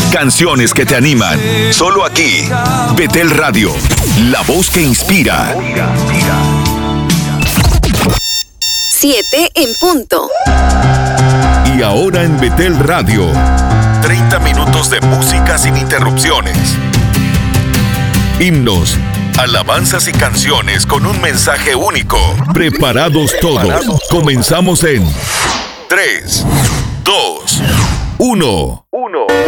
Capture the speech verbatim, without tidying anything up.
canciones que te animan. Solo aquí, Betel Radio, la voz que inspira. Siete en punto. Y ahora en Betel Radio, treinta minutos de música sin interrupciones. Himnos, alabanzas y canciones con un mensaje único. Preparados todos. Comenzamos en tres, dos, uno.